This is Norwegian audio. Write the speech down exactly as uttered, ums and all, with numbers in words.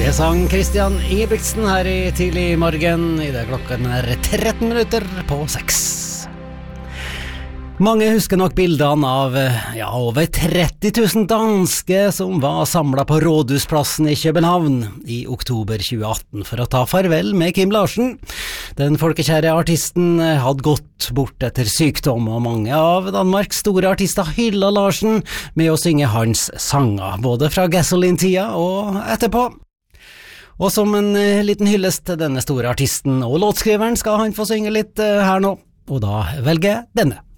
Det sang Christian Ingebrigtsen her i tidlig morgen, i det klokken er tretten minutter på seks. Mange husker nok bildene av ja, over tretti tusen danske som var samlet på Rådhusplassen i København i oktober tjue atten for å ta farvel med Kim Larsen. Den folkekjære artisten hadde gått bort etter sykdom, og mange av Danmarks store artister hyllet Larsen med å synge hans sanger, både fra Gasoline-tida og etterpå. Og som en liten hyllest til denne store artisten og låtskriveren skal han få synge litt her nå, og da velger jeg denne.